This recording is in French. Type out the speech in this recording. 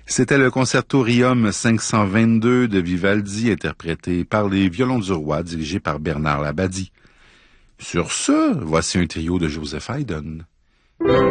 C'était le Concertorium 522 de Vivaldi, interprété par les Violons du Roi, dirigé par Bernard Labadie. Sur ce, voici un trio de Joseph Haydn.